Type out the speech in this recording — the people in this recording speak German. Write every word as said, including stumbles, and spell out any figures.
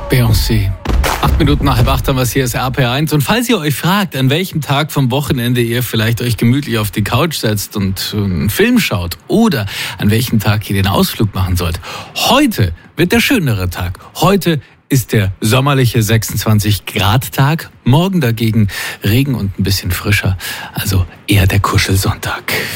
Beyoncé. Acht Minuten nach halb acht haben wir es, hier ist R P R eins. Und falls ihr euch fragt, an welchem Tag vom Wochenende ihr vielleicht euch gemütlich auf die Couch setzt und einen Film schaut oder an welchem Tag ihr den Ausflug machen sollt, heute wird der schönere Tag. Heute ist der sommerliche sechsundzwanzig Grad Tag. Morgen dagegen Regen und ein bisschen frischer. Also eher der Kuschelsonntag.